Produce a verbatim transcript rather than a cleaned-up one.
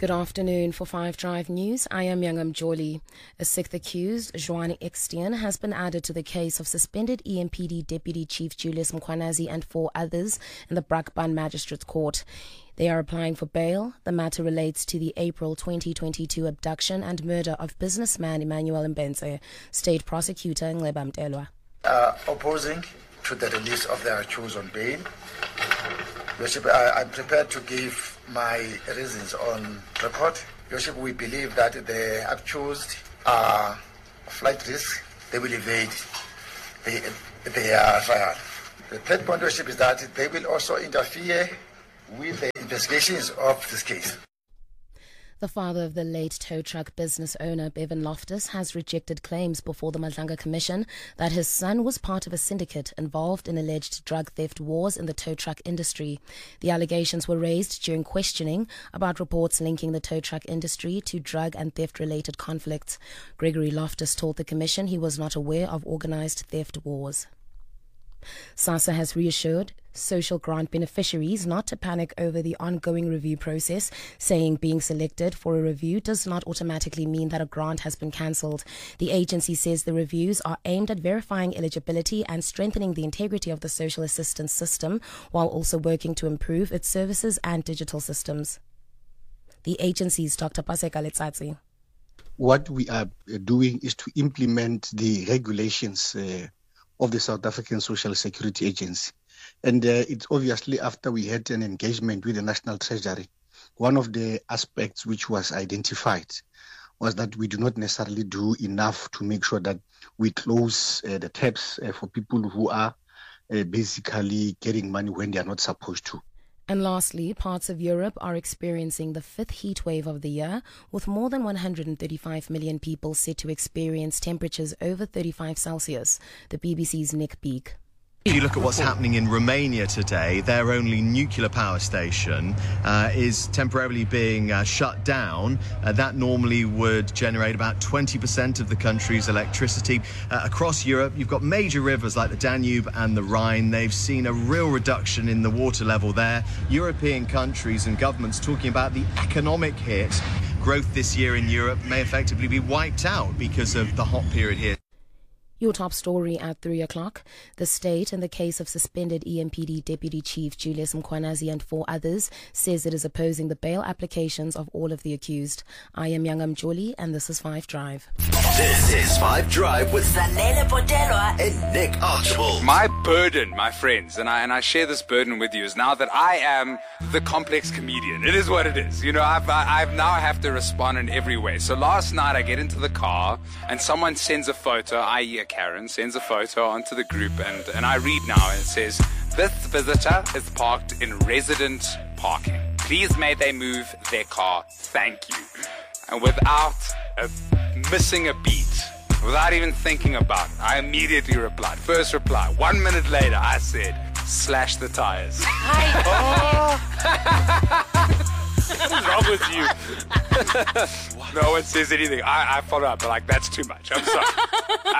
Good afternoon. For five Drive News, I am Yangam Joli. A sixth accused, Joanne Extian, has been added to the case of suspended E M P D Deputy Chief Julius Mkhwanazi and four others in the Brakpan Magistrates Court. They are applying for bail. The matter relates to the April twenty twenty-two abduction and murder of businessman Emmanuel Mbenze. State Prosecutor Nceba Mtelwa. Uh, opposing to the release of their accused on bail. Worship, I, I'm prepared to give my reasons on record. Worship, we believe that the accused are flight risk. They will evade the, their trial. The third point, Worship, is that they will also interfere with the investigations of this case. The father of the late tow truck business owner, Bevan Loftus, has rejected claims before the Madlanga Commission that his son was part of a syndicate involved in alleged drug theft wars in the tow truck industry. The allegations were raised during questioning about reports linking the tow truck industry to drug and theft-related conflicts. Gregory Loftus told the Commission he was not aware of organised theft wars. SASSA has reassured social grant beneficiaries not to panic over the ongoing review process, saying being selected for a review does not automatically mean that a grant has been cancelled. The agency says the reviews are aimed at verifying eligibility and strengthening the integrity of the social assistance system, while also working to improve its services and digital systems. The agency's Doctor Paseka Letsatsi. What we are doing is to implement the regulations uh, of the South African Social Security Agency. And uh, it's obviously after we had an engagement with the National Treasury, one of the aspects which was identified was that we do not necessarily do enough to make sure that we close uh, the taps uh, for people who are uh, basically getting money when they are not supposed to. And lastly, parts of Europe are experiencing the fifth heat wave of the year, with more than one hundred thirty-five million people set to experience temperatures over thirty-five Celsius. The B B C's Nick Beek. If you look at what's happening in Romania today, their only nuclear power station uh, is temporarily being uh, shut down. Uh, that normally would generate about twenty percent of the country's electricity. Uh, across Europe, you've got major rivers like the Danube and the Rhine. They've seen a real reduction in the water level there. European countries and governments talking about the economic hit. Growth this year in Europe may effectively be wiped out because of the hot period here. Your top story at three o'clock. The state, in the case of suspended E M P D Deputy Chief Julius Mkhwanazi and four others, says it is opposing the bail applications of all of the accused. I am Yangam Joli, and this is five Drive. This is five Drive with Zanele Potelwa and Nick Archibald. My burden, my friends, and I and I share this burden with you, is now that I am the complex comedian. It is what it is. You know, I've I, I've now have to respond in every way. So last night I get into the car and someone sends a photo, that is. Karen sends a photo onto the group, and, and I read now, and it says, "This visitor is parked in resident parking. Please may they move their car. Thank you." And without a, missing a beat, without even thinking about it, I immediately replied. First reply. One minute later, I said, "Slash the tires." Oh. What is wrong with you? No one says anything. I, I follow up, but like, that's too much. I'm sorry.